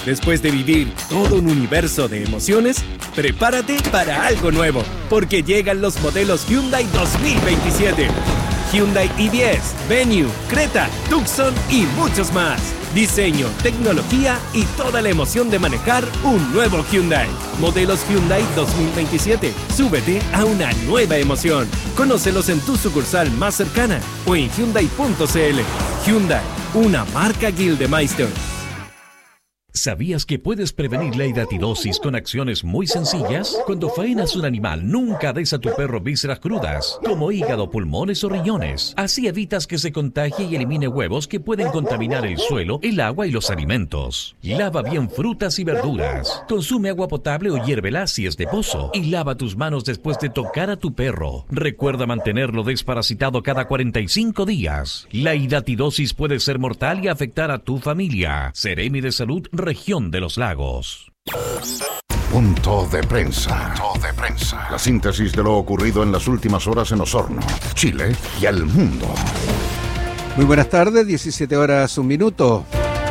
Después de vivir todo un universo de emociones, prepárate para algo nuevo, porque llegan los modelos Hyundai 2027. Hyundai i10, Venue, Creta, Tucson y muchos más. Diseño, tecnología y toda la emoción de manejar un nuevo Hyundai. Modelos Hyundai 2027. Súbete a una nueva emoción. Conócelos en tu sucursal más cercana o en Hyundai.cl. Hyundai, una marca Gildemeister. ¿Sabías que puedes prevenir la hidatidosis con acciones muy sencillas? Cuando faenas un animal, nunca des a tu perro vísceras crudas, como hígado, pulmones o riñones. Así evitas que se contagie y elimine huevos que pueden contaminar el suelo, el agua y los alimentos. Lava bien frutas y verduras. Consume agua potable o hiérvela si es de pozo. Y lava tus manos después de tocar a tu perro. Recuerda mantenerlo desparasitado cada 45 días. La hidatidosis puede ser mortal y afectar a tu familia. Seremi de Salud, Región de los Lagos. Punto de prensa. La síntesis de lo ocurrido en las últimas horas en Osorno, Chile y el mundo. Muy buenas tardes, 17 horas, 1 minuto.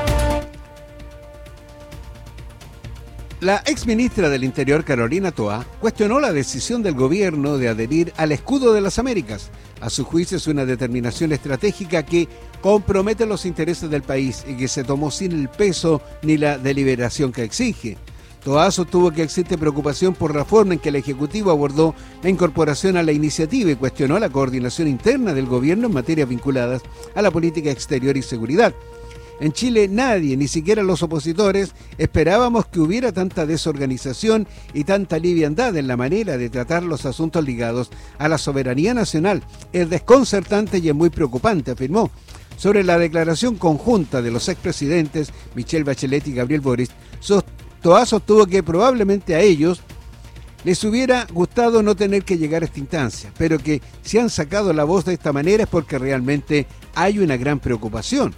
La exministra del Interior, Carolina Toá, cuestionó la decisión del gobierno de adherir al Escudo de las Américas. A su juicio es una determinación estratégica que compromete los intereses del país y que se tomó sin el peso ni la deliberación que exige. Toá sostuvo que existe preocupación por la forma en que el Ejecutivo abordó la incorporación a la iniciativa y cuestionó la coordinación interna del gobierno en materias vinculadas a la política exterior y seguridad. En Chile nadie, ni siquiera los opositores, esperábamos que hubiera tanta desorganización y tanta liviandad en la manera de tratar los asuntos ligados a la soberanía nacional. Es desconcertante y es muy preocupante, afirmó. Sobre la declaración conjunta de los expresidentes Michelle Bachelet y Gabriel Boric, Toá sostuvo que probablemente a ellos les hubiera gustado no tener que llegar a esta instancia, pero que si han sacado la voz de esta manera es porque realmente hay una gran preocupación.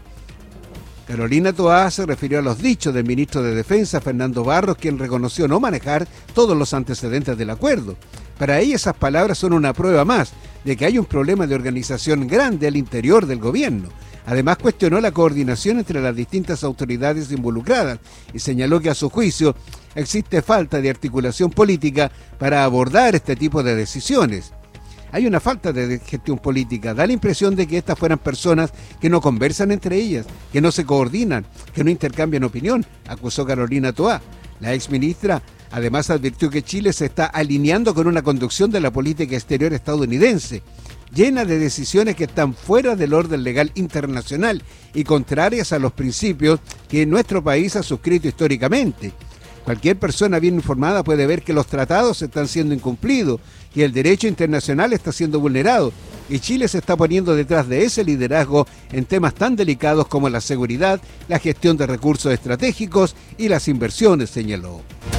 Carolina Toá se refirió a los dichos del ministro de Defensa, Fernando Barros, quien reconoció no manejar todos los antecedentes del acuerdo. Para ella esas palabras son una prueba más de que hay un problema de organización grande al interior del gobierno. Además cuestionó la coordinación entre las distintas autoridades involucradas y señaló que a su juicio existe falta de articulación política para abordar este tipo de decisiones. Hay una falta de gestión política. Da la impresión de que estas fueran personas que no conversan entre ellas, que no se coordinan, que no intercambian opinión, acusó Carolina Toá. La exministra además advirtió que Chile se está alineando con una conducción de la política exterior estadounidense, llena de decisiones que están fuera del orden legal internacional y contrarias a los principios que nuestro país ha suscrito históricamente. Cualquier persona bien informada puede ver que los tratados están siendo incumplidos y el derecho internacional está siendo vulnerado, y Chile se está poniendo detrás de ese liderazgo en temas tan delicados como la seguridad, la gestión de recursos estratégicos y las inversiones, señaló.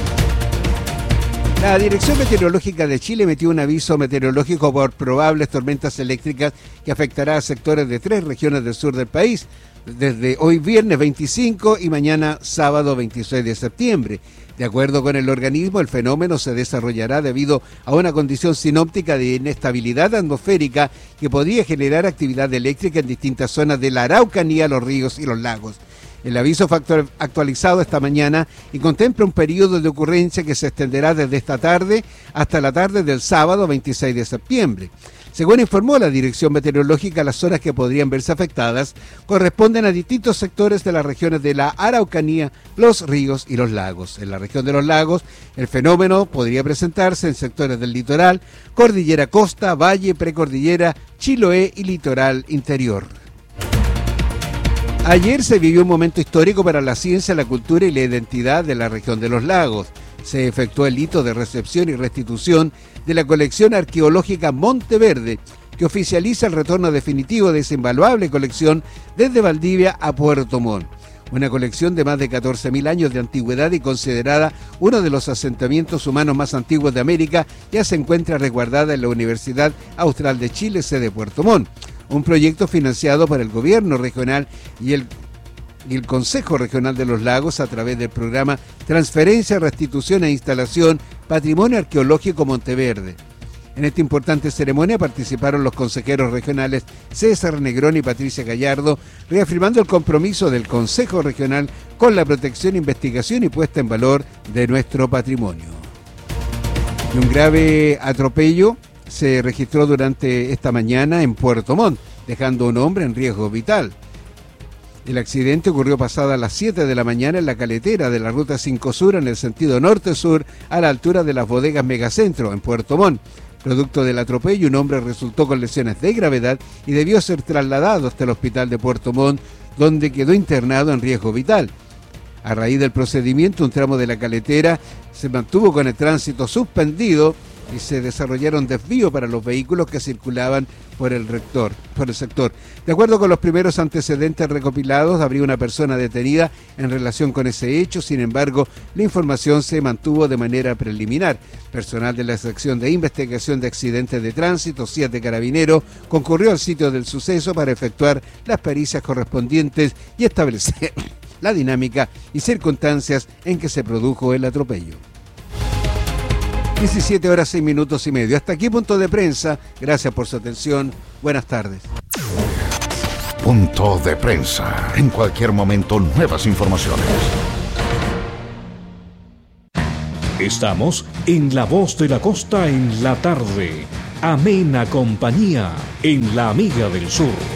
La Dirección Meteorológica de Chile emitió un aviso meteorológico por probables tormentas eléctricas que afectará a sectores de 3 regiones del sur del país, desde hoy viernes 25 y mañana sábado 26 de septiembre. De acuerdo con el organismo, el fenómeno se desarrollará debido a una condición sinóptica de inestabilidad atmosférica que podría generar actividad eléctrica en distintas zonas de la Araucanía, los ríos y los lagos. El aviso fue actualizado esta mañana y contempla un periodo de ocurrencia que se extenderá desde esta tarde hasta la tarde del sábado 26 de septiembre. Según informó la Dirección Meteorológica, las zonas que podrían verse afectadas corresponden a distintos sectores de las regiones de la Araucanía, los ríos y los lagos. En la región de los lagos, el fenómeno podría presentarse en sectores del litoral, cordillera costa, valle, precordillera, Chiloé y litoral interior. Ayer se vivió un momento histórico para la ciencia, la cultura y la identidad de la región de los lagos. Se efectuó el hito de recepción y restitución de la colección arqueológica Monteverde, que oficializa el retorno definitivo de esa invaluable colección desde Valdivia a Puerto Montt. Una colección de más de 14.000 años de antigüedad y considerada uno de los asentamientos humanos más antiguos de América, ya se encuentra resguardada en la Universidad Austral de Chile, sede Puerto Montt. Un proyecto financiado por el gobierno regional y el Consejo Regional de los Lagos a través del programa Transferencia, Restitución e Instalación Patrimonio Arqueológico Monteverde. En esta importante ceremonia participaron los consejeros regionales César Negrón y Patricia Gallardo, reafirmando el compromiso del Consejo Regional con la protección, investigación y puesta en valor de nuestro patrimonio. Y un grave atropello se registró durante esta mañana en Puerto Montt, dejando a un hombre en riesgo vital. El accidente ocurrió pasada las 7 de la mañana en la caletera de la Ruta 5 Sur en el sentido norte-sur a la altura de las bodegas Megacentro en Puerto Montt. Producto del atropello, un hombre resultó con lesiones de gravedad y debió ser trasladado hasta el hospital de Puerto Montt, donde quedó internado en riesgo vital. A raíz del procedimiento, un tramo de la caletera se mantuvo con el tránsito suspendido y se desarrollaron desvíos para los vehículos que circulaban por el sector. De acuerdo con los primeros antecedentes recopilados, habría una persona detenida en relación con ese hecho. Sin embargo, la información se mantuvo de manera preliminar. Personal de la sección de investigación de accidentes de tránsito, 7 carabineros, concurrió al sitio del suceso para efectuar las pericias correspondientes y establecer la dinámica y circunstancias en que se produjo el atropello. 17 horas 6 minutos y medio. Hasta aquí Punto de Prensa. Gracias por su atención. Buenas tardes. Punto de Prensa. En cualquier momento, nuevas informaciones. Estamos en La Voz de la Costa en la tarde. Amena compañía en La Amiga del Sur.